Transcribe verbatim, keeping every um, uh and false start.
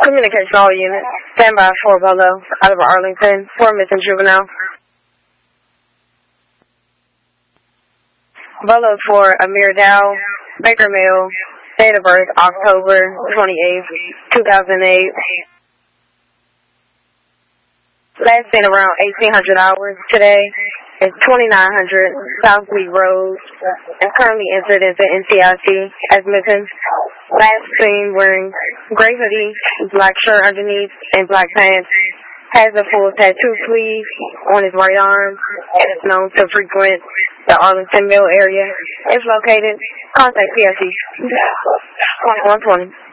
Communication all units. Stand by for Bolo out of Arlington for missing juvenile. Bolo for Amir Dow, Baker Mill, date of birth October twenty-eighth, two thousand eight. Last seen around eighteen hundred hours today. It's twenty-nine hundred South Lee Road and currently entered into N C I C as missing. Last seen wearing gray hoodie, black shirt underneath, and black pants. Has a full tattoo sleeve on his right arm and is known to frequent the Arlington Mill area. If located, contact P S C twenty-one twenty.